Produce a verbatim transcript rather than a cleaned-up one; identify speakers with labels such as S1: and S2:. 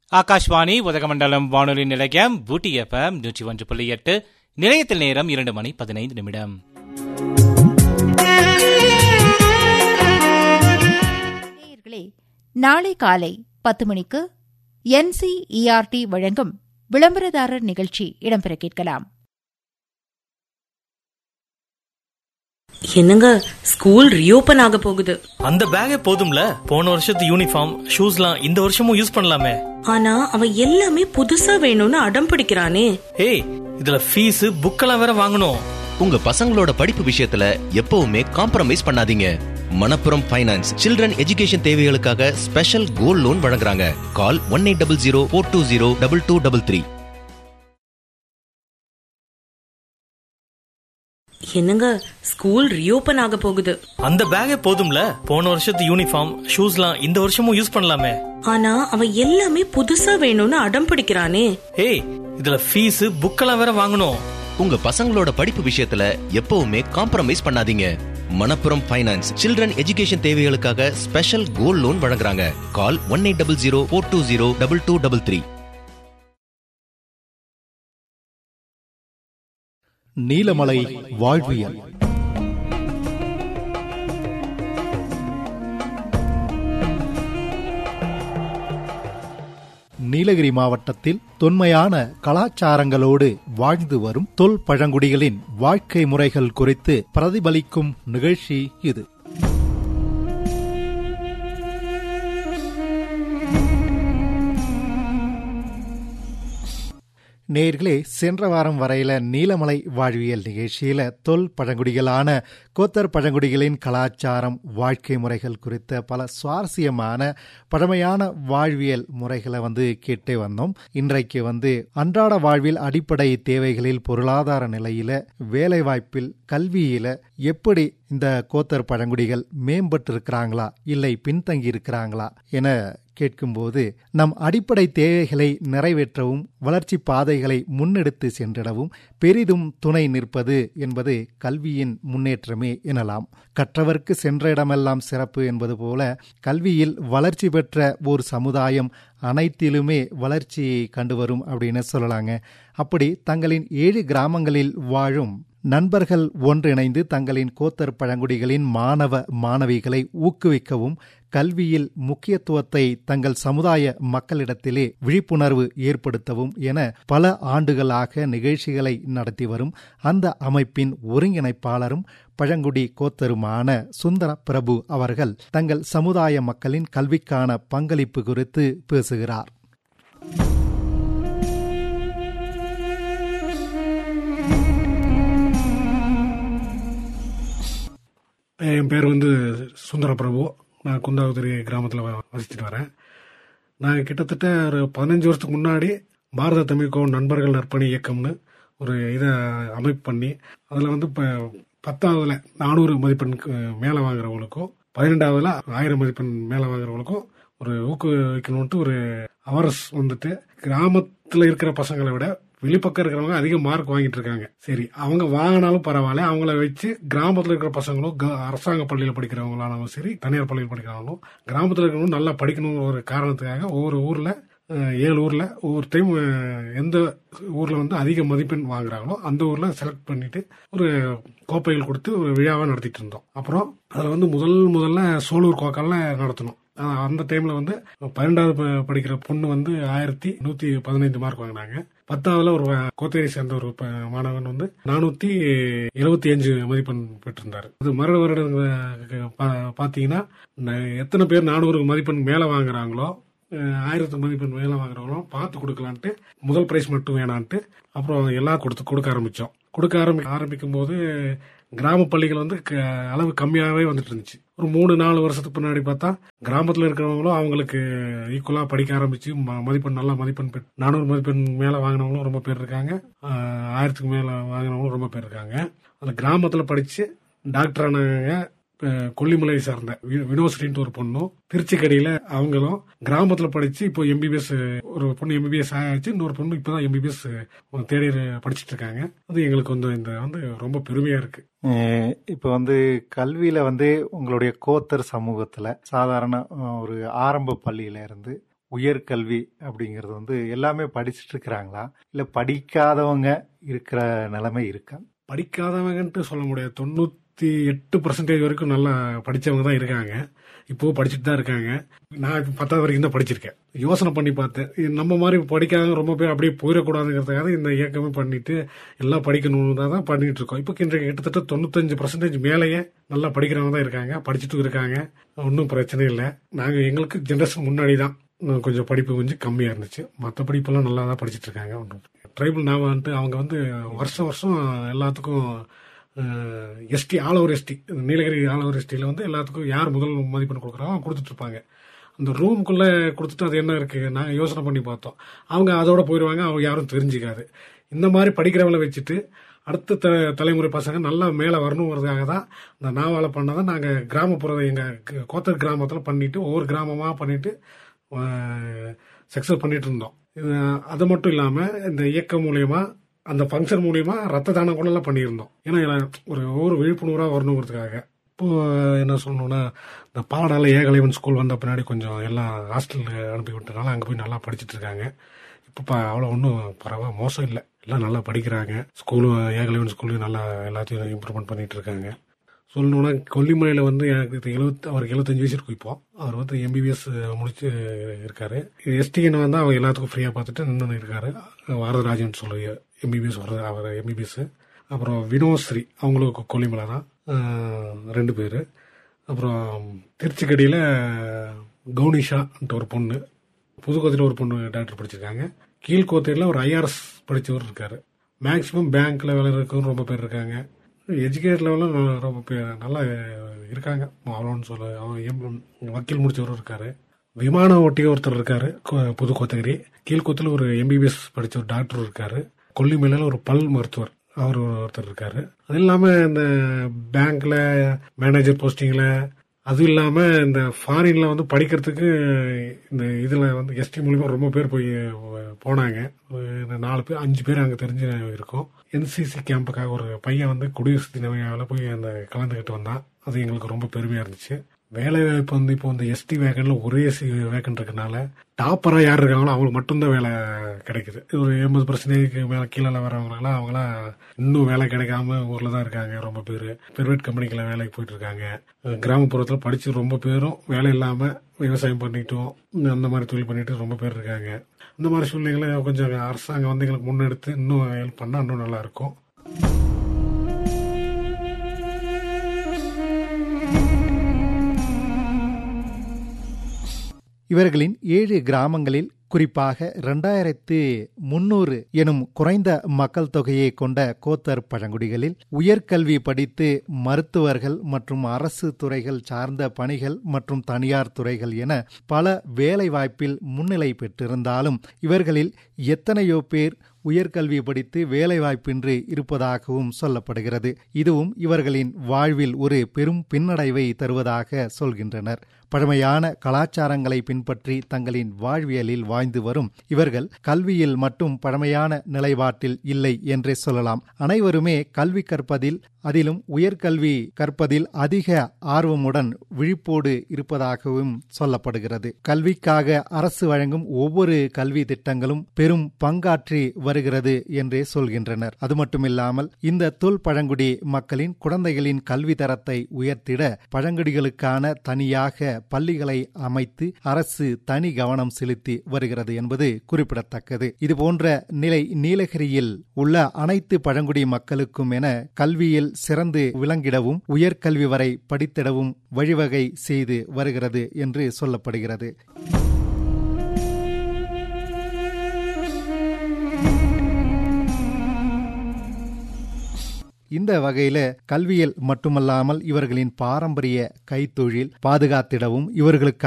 S1: ஆகாஷ்வாணி உதகமண்டலம் வானொலி நிலையம் ஊட்டி எஃப்எம் நூற்றி ஒன்று புள்ளி எட்டு. நிலையத்தில் நேரம் இரண்டு மணி பதினைந்து நிமிடம்.
S2: நேயர்களே, நாளை காலை பத்து மணிக்கு என்சிஇஆர்டி வழங்கும் விளம்பரதாரர் நிகழ்ச்சி இடம்பெற கேட்கலாம்.
S3: என்னங்க, ஸ்கூல் ரீஓபன் ஆக போகுது.
S4: அந்த பேக்கே போதும்ல, போன வருஷத்து யூனிஃபார்ம் ஷூஸ்லாம் இந்த வருஷமும் யூஸ் பண்ணலாமே.
S3: ஆனா அவன் எல்லாமே புதுசா வேணும்னு அடம் பிடிக்கிறானே.
S4: ஏய், இதுல ஃபீஸ் புக்கெல்லாம் வேற வாங்கணும்.
S5: உங்க பசங்களோட படிப்பு விஷயத்துல எப்பவுமே காம்ப்ரமைஸ் பண்ணாதீங்க. மணப்புரம் ஃபைனான்ஸ் சில்ட்ரன் எஜுகேஷன் தேவைகளுக்காக ஸ்பெஷல் கோல்ட் லோன் வழங்குறாங்க. கால் one eight double zero four two zero double two double three.
S3: என்னங்க, ஸ்கூல் ரீஓபன் ஆக போகுது.
S4: அந்த பேக்கே போதும்ல, போன வருஷத்து யூனிஃபார்ம் ஷூஸ்லாம் இந்த வருஷமும் யூஸ் பண்ணலாமே.
S3: ஆனா அவன் எல்லாமே புதுசா வேணும்னு அடம் பிடிக்கிறானே.
S4: ஏய், இதுல ஃபீஸ் புக்கெல்லாம் வேற வாங்கணும்.
S5: உங்க பசங்களோட படிப்பு விஷயத்துல எப்பவுமே காம்ப்ரமைஸ் பண்ணாதீங்க. மணப்புரம் ஃபைனான்ஸ் சில்ட்ரன் எஜுகேஷன் தேவைகளுக்காக ஸ்பெஷல் கோல்ட் லோன் வழங்குறாங்க. கால் one eight double zero four two zero double two double three.
S6: Neelamalai வாழ்வியல். நீலகிரி மாவட்டத்தில் தொன்மையான கலாச்சாரங்களோடு வாழ்ந்து வரும் தொல் பழங்குடிகளின் வாழ்க்கை முறைகள் குறித்து பிரதிபலிக்கும் நிகழ்ச்சி இது. நேர்களே, சென்ற வாரம் வரையில நீலமலை வாழ்வியல் நிகழ்ச்சியில தொல் பழங்குடிகளான கோத்தர் பழங்குடிகளின் கலாச்சாரம், வாழ்க்கை முறைகள் குறித்த பல சுவாரஸ்யமான பழமையான வாழ்வியல் முறைகளை வந்து கேட்டே வந்தோம். இன்றைக்கு வந்து அன்றாட வாழ்வில் அடிப்படை தேவைகளில், பொருளாதார நிலையில, வேலை வாய்ப்பில், கல்வியில எப்படி இந்த கோத்தர் பழங்குடிகள் மேம்பட்டு இருக்கிறாங்களா இல்லை பின்தங்கி இருக்கிறாங்களா என கேட்கும்போது, நம் அடிப்படை தேவைகளை நிறைவேற்றவும் வளர்ச்சி பாதைகளை முன்னெடுத்து சென்றிடவும் பெரிதும் துணை நிற்பது என்பது கல்வியின் முன்னேற்றமே எனலாம். கற்றவர்க்கு சென்ற இடமெல்லாம் சிறப்பு என்பது போல கல்வியில் வளர்ச்சி பெற்ற ஒரு சமுதாயம் அனைத்திலுமே வளர்ச்சியை கண்டு வரும் அப்படின்னு சொல்லலாங்க. அப்படி தங்களின் ஏழு கிராமங்களில் வாழும் நண்பர்கள் ஒன்றிணைந்து தங்களின் கோத்தர் பழங்குடிகளின் மாணவ மாணவிகளை ஊக்குவிக்கவும், கல்வியில் முக்கியத்துவத்தை தங்கள் சமுதாய மக்களிடத்திலே விழிப்புணர்வு ஏற்படுத்தவும் என பல ஆண்டுகளாக நிகழ்ச்சிகளை நடத்தி வரும் அந்த அமைப்பின் ஒருங்கிணைப்பாளரும் பழங்குடி கோத்தருமான சுந்தர பிரபு அவர்கள் தங்கள் சமுதாய மக்களின் கல்விக்கான பங்களிப்பு குறித்து பேசுகிறார்.
S7: என் பேர் வந்து சுந்தர பிரபு. நான் குந்தாகுதிரி கிராமத்தில் வசிச்சுட்டு வரேன். நான் கிட்டத்தட்ட ஒரு பதினஞ்சு வருஷத்துக்கு முன்னாடி பாரத தமிழ்கோ நண்பர்கள் நற்பணி இயக்கம்னு ஒரு இதை அமைப்பு பண்ணி, அதில் வந்து இப்போ பத்தாவதுல நானூறு மதிப்பெண்ணுக்கு மேலே வாங்குறவங்களுக்கும், பதினெண்டாவதுல ஆயிரம் மதிப்பெண் மேலே வாங்குறவங்களுக்கும் ஒரு ஊக்குவிக்கணும்ட்டு ஒரு அவர்ஸ் வந்துட்டு, கிராமத்தில் இருக்கிற பசங்களை விட வெளிப்பக்கம் இருக்கிறவங்க அதிக மார்க் வாங்கிட்டு இருக்காங்க. சரி, அவங்க வாங்கினாலும் பரவாயில்ல, அவங்கள வச்சு கிராமத்தில் இருக்கிற பசங்களும் அரசாங்க பள்ளியில் படிக்கிறவங்களானாலும் சரி, தனியார் பள்ளியில் படிக்கிறவங்களும் கிராமத்தில் இருக்கிறவங்களும் நல்லா படிக்கணுங்கிற ஒரு காரணத்துக்காக ஒவ்வொரு ஊர்ல ஏழு ஊர்ல ஒவ்வொரு டைம் எந்த ஊர்ல வந்து அதிக மதிப்பெண் வாங்குறாங்களோ அந்த ஊர்ல செலக்ட் பண்ணிட்டு ஒரு கோப்பைகள் கொடுத்து ஒரு விழாவை நடத்திட்டு இருந்தோம். அப்புறம் அதுல வந்து முதல் முதல்ல சோலூர் கோக்கால நடத்தணும். அந்த டைம்ல வந்து பன்னெண்டாவது படிக்கிற பொண்ணு வந்து ஆயிரத்தி நூத்தி பதினைந்து மார்க் வாங்கினாங்க. பத்தாவதுல ஒரு கோத்தேரி சேர்ந்த ஒரு மாணவன் வந்து நானூத்தி எழுபத்தி அஞ்சு மதிப்பெண் பெற்றிருந்தாரு. அது மறு வருடம் பாத்தீங்கன்னா எத்தனை பேர் நானூறு மதிப்பெண் மேல வாங்குறாங்களோ, ஆயிரத்து மதிப்பெண் மேல வாங்குறவங்களும் பார்த்து கொடுக்கலான்ட்டு முதல் பிரைஸ் மட்டும் வேணான்ட்டு அப்புறம் எல்லாம் கொடுத்து கொடுக்க ஆரம்பிச்சோம். கொடுக்க ஆரம்பி ஆரம்பிக்கும் போது கிராம பள்ளிகள் வந்து அளவு கம்மியாகவே வந்துட்டு இருந்துச்சு. ஒரு மூணு நாலு வருஷத்துக்கு முன்னாடி பார்த்தா கிராமத்தில் இருக்கிறவங்களும் அவங்களுக்கு ஈக்குவலா படிக்க ஆரம்பிச்சு மதிப்பெண் நல்லா மதிப்பெண் பெற்று நானூறு மதிப்பெண் மேல வாங்கினவங்களும் ரொம்ப பேர் இருக்காங்க, ஆயிரத்துக்கு மேல வாங்கினவங்களும் ரொம்ப பேர் இருக்காங்க. அந்த கிராமத்துல படிச்சு டாக்டர் ஆனாங்க. கொல்லிமலை சார்ந்த யூனிவர்சிட்டின்னு ஒரு பொண்ணும், திருச்சிக்கடியில அவங்களும் கிராமத்துல படிச்சு இப்போ எம்பிபிஎஸ் ஒரு பொண்ணு எம்பிபிஎஸ் ஆயிடுச்சு, இன்னொரு பொண்ணு இப்பதான் எம்பிபிஎஸ் தேடி படிச்சுட்டு இருக்காங்க. அது எங்களுக்கு வந்து இந்த வந்து ரொம்ப பெருமையா இருக்கு.
S6: இப்போ வந்து கல்வியில வந்து உங்களுடைய கோத்தர் சமூகத்துல சாதாரண ஒரு ஆரம்ப பள்ளியில இருந்து உயர்கல்வி அப்படிங்கிறது வந்து எல்லாமே படிச்சுட்டு இருக்கிறாங்களா, இல்ல படிக்காதவங்க இருக்கிற நிலைமை இருக்கா?
S7: படிக்காதவங்கன்ட்டு சொல்ல முடியாது. தொண்ணூத்தி எட்டு பர்சன்டேஜ் வரைக்கும் நல்லா படிச்சவங்க தான் இருக்காங்க. இப்போ படிச்சுட்டு தான் இருக்காங்க. நான் இப்போ பத்தாவது வரைக்கும் தான் படிச்சிருக்கேன். யோசனை பண்ணி பார்த்தேன், நம்ம மாதிரி படிக்காத ரொம்ப பேர் அப்படியே போயிடக்கூடாதுங்கிறதுக்காக இந்த இயக்கமே பண்ணிட்டு எல்லாம் படிக்கணும்னு தான் பண்ணிட்டு இருக்கோம். இப்போ கிட்டத்தட்ட தொண்ணூத்தஞ்சு பர்சன்டேஜ் மேலேயே நல்லா படிக்கிறவங்க தான் இருக்காங்க, படிச்சுட்டு இருக்காங்க. ஒன்றும் பிரச்சனை இல்லை. நாங்கள் எங்களுக்கு ஜென்ரேஷன் முன்னாடி தான் கொஞ்சம் படிப்பு கொஞ்சம் கம்மியாக இருந்துச்சு. மற்ற படிப்பெல்லாம் நல்லா தான் படிச்சுட்டு இருக்காங்க. ஒன்றும் ட்ரைபல் நான் வந்துட்டு அவங்க வந்து வருஷம் வருஷம் எல்லாத்துக்கும் ST all over ST Nilgiri all over எஸ்டியில் வந்து எல்லாத்துக்கும் யார் முதல் மதிப்பெண் கொடுக்குறாங்க கொடுத்துட்டு இருப்பாங்க. அந்த ரூமுக்குள்ளே கொடுத்துட்டு அது என்ன இருக்குது நாங்கள் யோசனை பண்ணி பார்த்தோம். அவங்க அதோட போயிடுவாங்க, அவங்க யாரும் தெரிஞ்சிக்காது. இந்த மாதிரி படிக்கிறவங்களை வச்சுட்டு அடுத்த த தலைமுறை பசங்க நல்லா மேலே வரணுங்கிறதுக்காக தான் இந்த நாவால் பண்ணாதான் நாங்கள் கிராமப்புற எங்கள் கோத்தர் கிராமத்தில் பண்ணிட்டு ஒவ்வொரு கிராமமாக பண்ணிட்டு சக்ஸஸ் பண்ணிட்டு இருந்தோம். அது மட்டும் இல்லாமல் இந்த இயக்கம் மூலயமா அந்த ஃபங்க்ஷன் மூலியமா ரத்த தானம் கூட எல்லாம் பண்ணியிருந்தோம். ஏன்னா ஒரு ஒவ்வொரு விழிப்புணர்வாக வரணுங்கிறதுக்காக. இப்போ என்ன சொல்லணும்னா இந்த பாடால ஏகலைவன் ஸ்கூல் வந்த பின்னாடி கொஞ்சம் எல்லாம் ஹாஸ்டலுக்கு அனுப்பி விட்டனால அங்கே போய் நல்லா படிச்சுட்டு இருக்காங்க. இப்போ அவ்வளோ ஒன்றும் பரவாயில்ல, மோசம் இல்லை, எல்லாம் நல்லா படிக்கிறாங்க. ஸ்கூலு ஏகலைவன் ஸ்கூல்லையும் நல்லா எல்லாத்தையும் இம்ப்ரூவ்மெண்ட் பண்ணிட்டு இருக்காங்க. சொல்லணும்னா கொல்லிமலையில் வந்து எனக்கு எழுபத்தி அவருக்கு எழுபத்தஞ்சு வயசு இருக்கும். இப்போ அவர் வந்து எம்பிபிஎஸ் முடிச்சு இருக்காரு. எஸ்டிஎன் வந்து அவர் எல்லாத்துக்கும் ஃப்ரீயாக பார்த்துட்டு நின்று இருக்காரு. வரதராஜன் சொல்லி எம்பிபிஎஸ் வர அவர் எம்பிபிஎஸ். அப்புறம் வினோஸ்ரீ அவங்களுக்கு கொல்லிமலை தான் ரெண்டு பேர். அப்புறம் திருச்சிக்கடியில் கவுனிஷான்ட்டு ஒரு பொண்ணு, புதுக்கோட்டையில் ஒரு பொண்ணு டாக்டர் படிச்சிருக்காங்க. கீழ்கோத்தையில் ஒரு ஐஆர்எஸ் படித்தவர் இருக்காரு. மேக்சிமம் பேங்க்ல வேலை இருக்கவும் ரொம்ப பேர் இருக்காங்க. எஜுகேட் லெவலில் ரொம்ப பேர் நல்லா இருக்காங்க. அவ்வளோன்னு சொல்ல அவன் வக்கீல் முடிச்சவரும் இருக்காரு. விமான ஓட்டிய ஒருத்தர் இருக்காரு புதுக்கோத்தகிரி. கீழ்கோத்தில் ஒரு எம்பிபிஎஸ் படித்த ஒரு டாக்டர் இருக்காரு. கொல்லிமலையில் ஒரு பல் மருத்துவர் அவர் ஒருத்தர் இருக்காரு. அது இல்லாமல் இந்த பேங்க்ல மேனேஜர் போஸ்டிங்ல, அதுவும் இல்லாமல் இந்த ஃபாரின்ல வந்து படிக்கிறதுக்கு இந்த இதில் வந்து எஸ்டி மூலியமாக ரொம்ப பேர் போய் போனாங்க. நாலு பேர் அஞ்சு பேர் அங்கே தெரிஞ்சு இருக்கோம். என்சிசி கேம்புக்காக ஒரு பையன் வந்து குடியரசு தின விழாவில் போய் அந்த கலந்துக்கிட்டு வந்தான். அது எங்களுக்கு ரொம்ப பெருமையாக இருந்துச்சு. வேலை வாய்ப்பு வந்து இப்போ இந்த எஸ்டி வேகன்ல ஒரே வேகன் இருக்கனால டாப்பராக யார் இருக்காங்களோ அவங்களுக்கு மட்டும்தான் வேலை கிடைக்குது. ஒரு எண்பது பர்சன்டேஜ்க்கு மேலே கீழே வரவங்களாம் அவங்களாம் இன்னும் வேலை கிடைக்காம ஊரில் தான் இருக்காங்க. ரொம்ப பேர் பிரைவேட் கம்பெனிக்கெல்லாம் வேலைக்கு போயிட்டு இருக்காங்க. கிராமப்புறத்தில் படித்து ரொம்ப பேரும் வேலை இல்லாமல் விவசாயம் பண்ணிட்டோம் அந்த மாதிரி தொழில் பண்ணிட்டு ரொம்ப பேர் இருக்காங்க. இந்த மாதிரி சூழ்நிலைகளை கொஞ்சம் அரசாங்கம் வந்து எங்களுக்கு முன்னெடுத்து இன்னும் ஹெல்ப் பண்ணால் இன்னும் நல்லா இருக்கும்.
S6: இவர்களின் ஏழு கிராமங்களில் குறிப்பாக இரண்டாயிரத்து முன்னூறு எனும் குறைந்த மக்கள் தொகையை கொண்ட கோத்தர் பழங்குடிகளில் உயர்கல்வி படித்து மருத்துவர்கள் மற்றும் அரசு துறைகள் சார்ந்த பணிகள் மற்றும் தனியார் துறைகள் என பல வேலைவாய்ப்பில் முன்னிலை பெற்றிருந்தாலும் இவர்களில் எத்தனையோ பேர் உயர்கல்வி படித்து வேலைவாய்ப்பின்றி இருப்பதாகவும் சொல்லப்படுகிறது. இதுவும் இவர்களின் வாழ்வில் ஒரு பெரும் பின்னடைவை தருவதாக சொல்கின்றனர். பழமையான கலாச்சாரங்களை பின்பற்றி தங்களின் வாழ்வியலில் வாழ்ந்து வரும் இவர்கள் கல்வியில் மட்டும் பழமையான நிலைப்பாட்டில் இல்லை என்றே சொல்லலாம். அனைவருமே கல்வி கற்பதில், அதிலும் உயர்கல்வி கற்பதில் அதிக ஆர்வமுடன் விழிப்போடு இருப்பதாகவும் சொல்லப்படுகிறது. கல்விக்காக அரசு வழங்கும் ஒவ்வொரு கல்வி திட்டங்களும் பெரும் பங்காற்றி வருகிறது என்றே சொல்கின்றனர். அது மட்டுமில்லாமல் இந்த தொல் பழங்குடி மக்களின் குழந்தைகளின் கல்வி தரத்தை உயர்த்திட பழங்குடிகளுக்கான தனியாக பள்ளிகளை அமைத்து அரசு தனி கவனம் செலுத்தி வருகிறது என்பது குறிப்பிடத்தக்கது. இதுபோன்ற நிலை நீலகிரியில் உள்ள அனைத்து பழங்குடி மக்களுக்கும் என கல்வியில் சிறந்து விளங்கிடவும் உயர்கல்வி வரை படித்திடவும் வழிவகை செய்து வருகிறது என்று சொல்லப்படுகிறது. இந்த வகையில கல்வியில் மட்டுமல்லாமல் இவர்களின் பாரம்பரிய கைத்தொழில் பாதுகாத்திடவும் இவர்களுக்கு